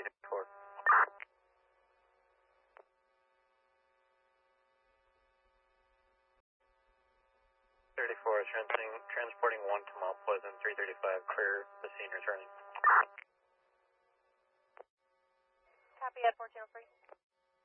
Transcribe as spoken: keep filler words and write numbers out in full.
thirty-four. thirty-four is transporting, transporting one to Mount Pleasant, three thirty-five, clear the scene returning. Copy at fourteen oh three.